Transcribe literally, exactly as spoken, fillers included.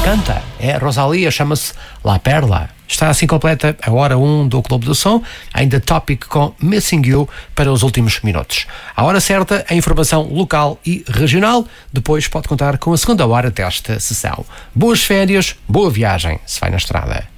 canta. É Rosalía, chama-se La Perla. Está assim completa a hora um do Clube do Som, ainda Topic com Missing You para os últimos minutos. À hora certa, a informação local e regional, depois pode contar com a segunda hora desta sessão. Boas férias, boa viagem, se vai na estrada.